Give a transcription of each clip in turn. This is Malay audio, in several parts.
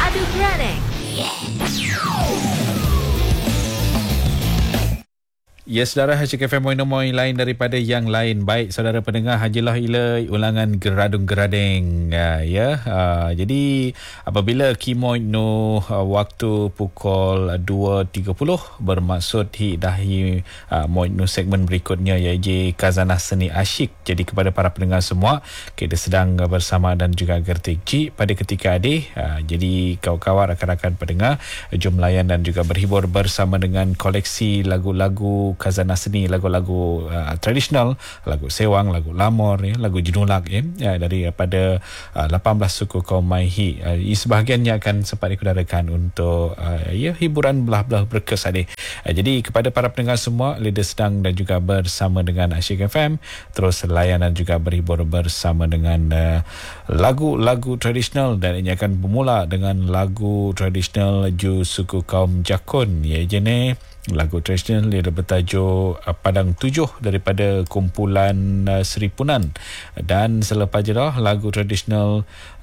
Geradu Grading. Ya, saudara, Hajik FM Moin lain daripada yang lain. Baik, saudara pendengar, hajilah ila ulangan Geradung Gerading. Jadi, apabila Kimoy no waktu pukul 2.30, bermaksud dahi Moin no segmen berikutnya, iaitu Khazanah Seni Asyik. Jadi, kepada para pendengar semua, kita sedang bersama dan juga Gertik G pada ketika adik. Jadi, kawan-kawan, rakan-rakan pendengar, jom layan dan juga berhibur bersama dengan koleksi lagu-lagu Khazanah Seni, lagu-lagu tradisional, lagu sewang, lagu lamor, lagu jenulak daripada 18 suku kaum Maihi. Sebahagiannya akan sempat dikudarakan untuk hiburan belah-belah berkes adik. Jadi kepada para pendengar semua, lidah sedang dan juga bersama dengan Asyik FM, terus layan dan juga berhibur bersama dengan lagu-lagu tradisional, dan ini akan bermula dengan lagu tradisional Ju suku kaum Jakun, iaitu lagu tradisional dia bertajuk Padang Tujuh daripada kumpulan Seri Punan. Dan selepas jeda lagu tradisional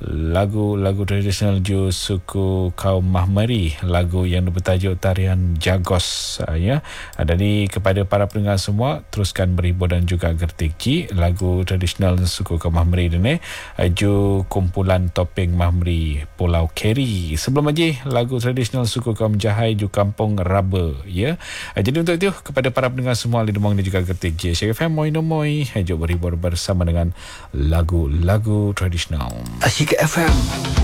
Ju suku kaum Mahmeri, lagu yang bertajuk Tarian Jagos. Jadi kepada para pendengar semua, teruskan berhibur dan juga Gertik G, lagu tradisional suku kaum Mahmeri ini Ju kumpulan Topeng Mahmeri Pulau Keri. Sebelum lagi lagu tradisional suku kaum Jahai Ju Kampung Raba. Jadi untuk itu, kepada para pendengar semua Lidah Demang dan juga Gertik G, Asyik FM Moin, jom berhibur bersama dengan lagu-lagu tradisional. Asyik FM.